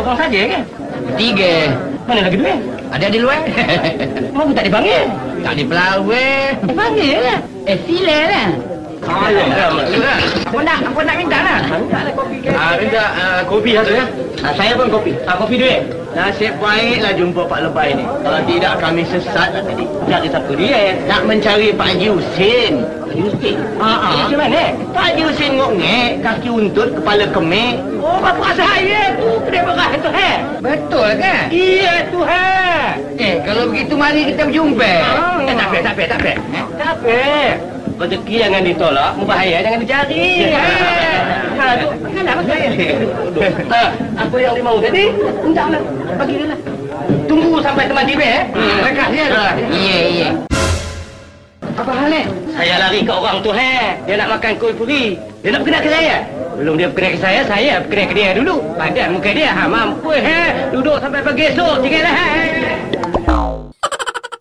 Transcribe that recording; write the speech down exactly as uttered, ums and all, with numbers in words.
seorang saja kan? Tiga. Mana lagi dua? Ada di luar. Kenapa tak dipanggil? Tak dipanggil. Dipanggil lah. Eh, sila lah. Apa nak? Apa nak minta lah? Minta lah kopi ke? Ah, minta uh, kopi satu ya. Ah, saya pun kopi. Ah, kopi duit. Nasib baiklah jumpa Pak Lebay ni. Kalau tidak kami sesat lah tadi. Cari siapa dia? Nak mencari Pak Haji Husin. Pak Haji Husin? Ah, ah. Macam mana? Pak Haji Husin ngok-ngek, kaki untut, kepala kemik. Oh, bapak saya tu. Kedai beras tu, he? Betul kan? Iya tu, he. Eh, kalau begitu mari kita berjumpa. Ah. Eh, tak apa, tak apa, tak apa. Eh? Tak apa. Rezeki jangan ditolak, berbahaya jangan dicari. Ha, tu, makan apa saya? Ha, apa yang dia mahu tadi? Entahlah, bagi dia lah. Tunggu sampai teman tiba, eh? Hmm. Rekas dia. Iya, iya. Apa hal ni? Saya lari ke orang tu, he. Dia nak makan kuih puri. Dia nak berkenal ke saya. Belum dia berkenal ke saya, saya berkenal ke dia dulu. Padan muka dia, ha, mampu, he. Duduk sampai pagi esok, tinggallah, he.